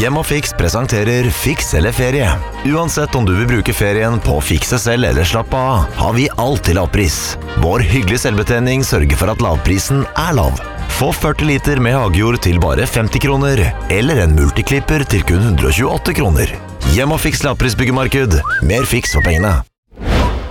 Hjemmefix presenterer Fiks eller ferie. Uansett om du vil bruke ferien på å fikse selv eller slappe av, har vi alt til lavpris. Vår hyggelige selvbetjening sørger for at lavprisen er lav. Få 40 liter med hagejord til bare 50 kroner, eller en multiklipper til kun 128 kroner. Hjemmefix lavprisbyggemarked. Mer fiks for pengene.